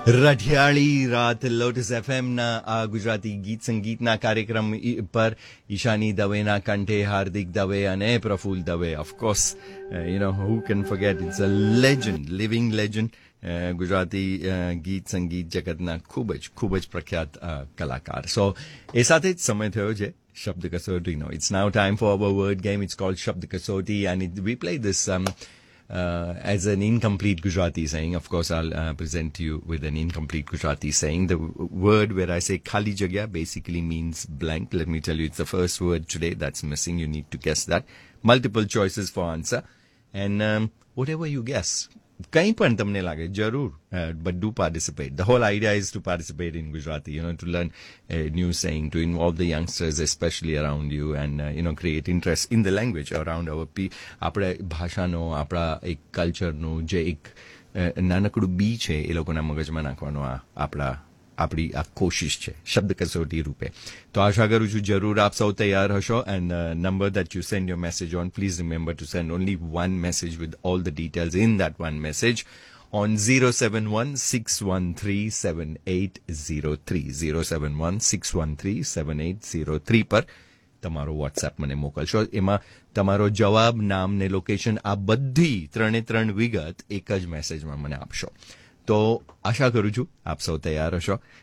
રઢિયાળી રાત લોટસ એફએમના આ ગુજરાતી ગીત સંગીતના કાર્યક્રમ પર ઈશાની દવેના કંઠે હાર્દિક દવે અને પ્રફુલ્લ Dave of course who can forget it's a legend living legend Gujarati ગીત સંગીત જગતના ખૂબ જ પ્રખ્યાત કલાકાર સો એ સાથે જ સમય થયો છે શબ્દ કસોટીનો it's now time for hour word game it's cold શબ્દ કસોટી and we play this as an incomplete Gujarati saying. Of course, I'll present to you with an incomplete Gujarati saying. The word where I say khali jagya basically means blank. Let me tell you, it's the first word today that's missing. You need to guess that. Multiple choices for answer. And whatever you guess, kahin pan tamne lage, jarur, but do participate. The whole idea is to participate in Gujarati, to learn a new saying, to involve the youngsters, especially around you, and, create interest in the language around our આપણા ભાષાનો આપણા એક કલ્ચરનું જે એક નાનકડું બી છે એ લોકોના મગજમાં નાખવાનો આપણી આ કોશિશ છે શબ્દ કસોટી રૂપે તો આશા કરું છું જરૂર આપ સૌ તૈયાર હશો and number that you send your message on please remember two send only one message with all the details in that one message on 071-613-7803 071-613-7803 પર તમારો વોટ્સએપ મને મોકલશો એમાં તમારો જવાબ નામ ને લોકેશન આ બધી ત્રણે વિગત એક જ મેસેજમાં મને આપશો તો આશા કરું છું આપ સૌ તૈયાર હશો